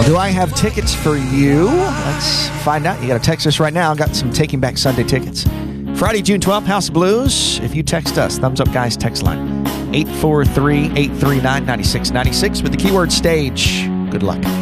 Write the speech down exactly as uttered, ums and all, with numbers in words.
Well, do I have tickets for you? Let's find out. You got to text us right now. Got some Taking Back Sunday tickets. Friday, June twelfth, House of Blues. If you text us, Thumbs Up Guys text line, eight four three, eight three nine, nine six nine six with the keyword stage. Good luck.